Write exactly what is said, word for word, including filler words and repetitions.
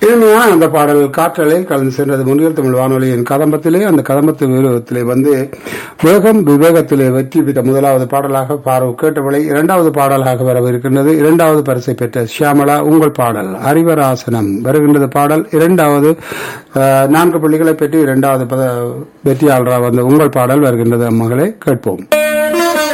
இனிமையான அந்த பாடல் காற்றலை கலந்து சென்றது முன்னில் தமிழ் வானொலியின் கதம்பத்திலே, அந்த கதம்பத்து விரோதத்திலே வந்து வேகம் விவேகத்திலே வெற்றி பெற்ற முதலாவது பாடலாக பாரு கேட்டவளை இரண்டாவது பாடலாக வரவிருக்கின்றது. இரண்டாவது பரிசை பெற்ற ஷியாமலா உங்கள் பாடல் அறிவராசனம் வருகின்றது. பாடல் இரண்டாவது நான்கு புள்ளிகளை பெற்று இரண்டாவது வெற்றியாளராக வந்த உங்கள் பாடல் வருகின்றது. மகளே கேட்போம்.